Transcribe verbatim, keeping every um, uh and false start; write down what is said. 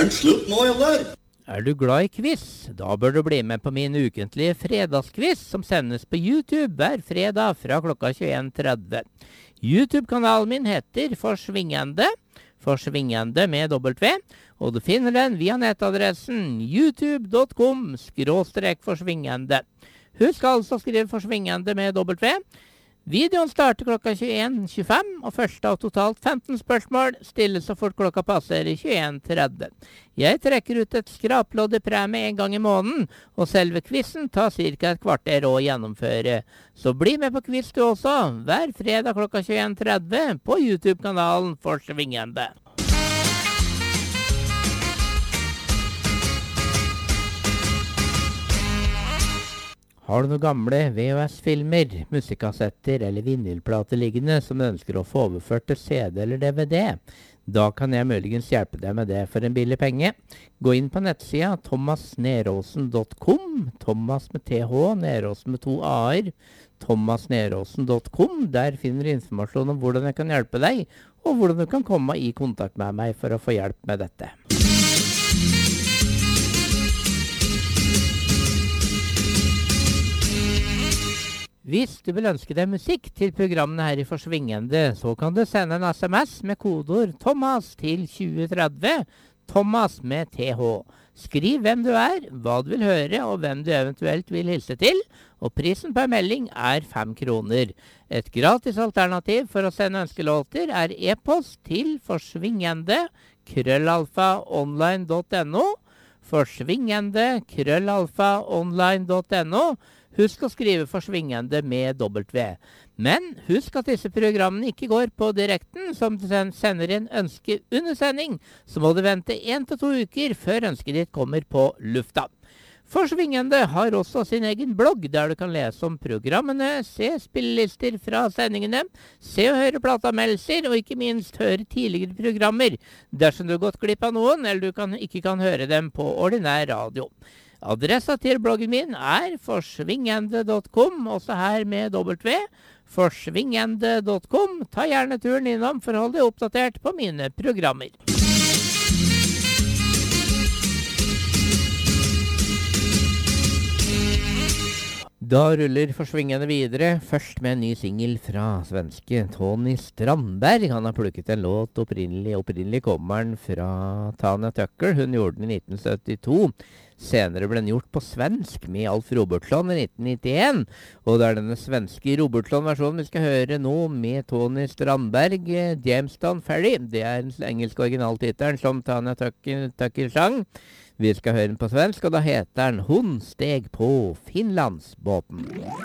Er det slutt nå, eller? Er du glad i quiz? Da bør du bli med på min ukentlige fredagsquiz som sendes på YouTube hver fredag fra klokka tjueen tretti. YouTube-kanalen min heter Forsvingende, Forsvingende med W, og du finner den via nettadressen youtube punktum com skråstrek forsvingende. Husk altså å skrive Forsvingende med W. Videoen starter klokka tjueen tjuefem, og første av totalt femten spørsmål stilles så fort klokka passerer tjueen tretti. Jeg trekker ut et skraplodd i premie en gang i måneden, og selve quizen tar cirka et kvarter å gjennomføre. Så bli med på quiz du også, hver fredag klokka tjueen tretti på YouTube-kanalen Forsvingende. Har du noen gamle V H S-filmer, musikkassetter eller vinylplater liggende som du ønsker å få overført til C D eller D V D? Da kan jeg muligens hjelpe deg med det for en billig penge. Gå inn på nettsida thomas neråsen punktum com, Thomas med T H, Neråsen med to A-er, thomas neråsen punktum com. Der finner du informasjon om hvordan jeg kan hjelpe deg, og hvordan du kan komme i kontakt med meg for å få hjelp med dette. Hvis du vil ønske deg musikk til programmene her i Forsvingende, så kan du sende en S M S med kodord Thomas til tjue tretti, Thomas med T H. Skriv hvem du er, hva du vil høre og hvem du eventuelt vil hilse til, og prisen per melding er fem kroner. Et gratis alternativ for å sende ønskelåter er e-post til forsvingende krøllalfa online punktum no, forsvingende krøllalfa online punktum no. Husk å skrive Forsvingende med W. Men husk at disse programmene ikke går på direkten. Som du sender inn ønske under sending, så må du vente en til to uker før ønsket ditt kommer på lufta. Forsvingende har også sin egen blogg, der du kan lese om programmene, se spillelister fra sendingene, se og høre plateanmeldelser, og ikke minst høre tidligere programmer, dersom du har gått glipp av noen, eller du kan, ikke kan høre dem på ordinær radio. Adressa til bloggen min er forsvingende punktum com, også her med W, forsvingende punktum com. Ta gjerne turen innom for å holde deg oppdatert på mine programmer. Da ruller Forsvingende videre, først med en ny single fra svenske Tony Strandberg. Han har plukket en låt opprinnelig, opprinnelig kommer den fra Tanya Tucker. Hun gjorde den i nitten syttito. Senere ble den gjort på svensk med Alf Robertsson i nitten nittien. Og det er denne svenske Robertsson-versjonen vi skal høre nå med Tony Strandberg, Jamestown Ferry. Det er den engelske originaltittelen som Tanya Tucker, Tucker sang. Vi skal høre den på svensk, og da heter den Hun steg på Finlandsbåten.